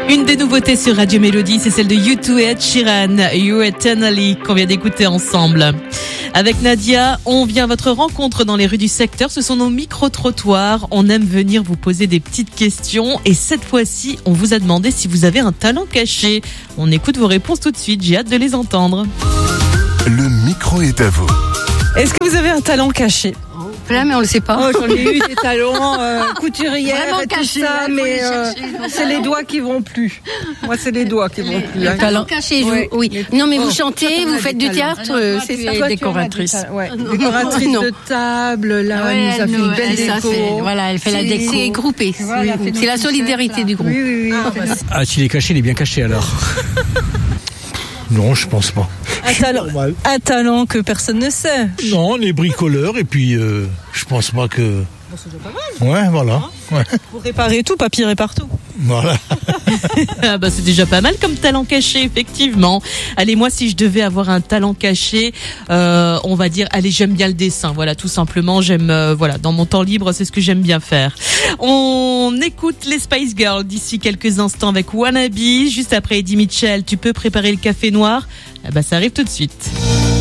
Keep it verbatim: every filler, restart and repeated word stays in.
Une des nouveautés sur Radio Mélodie, c'est celle de U deux et Ed Sheeran, You Eternally, qu'on vient d'écouter ensemble. Avec Nadia, on vient à votre rencontre dans les rues du secteur. Ce sont nos micro-trottoirs. On aime venir vous poser des petites questions. Et cette fois-ci, on vous a demandé si vous avez un talent caché. On écoute vos réponses tout de suite. J'ai hâte de les entendre. Le micro est à vous. Est-ce que vous avez un talent caché? Plein, mais on le sait pas. Oh, j'en ai eu des talents euh, couturières Vraiment et tout cachés, ça, il faut mais les euh, chercher. c'est les doigts qui vont plus. Moi, c'est les doigts qui vont plus. Le hein. talent caché, vous- Ouais. oui. Mais- Non, mais vous Oh, chantez, toi, t'en vous as faites des du talents. théâtre, euh, c'est ça. Toi, tu en as décoratrice. des talents, ouais. non. Décoratrice Non. de table, là, Ouais, elle nous a elle fait nous- une belle elle, ça, déco. c'est- Voilà, elle fait la C'est- déco. C'est groupé. Voilà, elle a fait C'est la notre solidarité concert, du groupe. Oui, oui, oui. Ah, s'il est caché, il est bien caché alors. Non, je pense pas. Un talent, un talent que personne ne sait. Non, on est bricoleurs et puis euh, je pense pas que. Ouais, voilà. Ouais, Vous réparez tout, papier répare tout. voilà. Ah bah c'est déjà pas mal comme talent caché, effectivement. Allez, moi, si je devais avoir un talent caché, euh, on va dire, allez, j'aime bien le dessin. Voilà, tout simplement, j'aime, euh, voilà, dans mon temps libre, c'est ce que j'aime bien faire. On écoute les Spice Girls d'ici quelques instants avec Wannabe. Juste après Eddie Mitchell, tu peux préparer le café noir. Ah bah ça arrive tout de suite.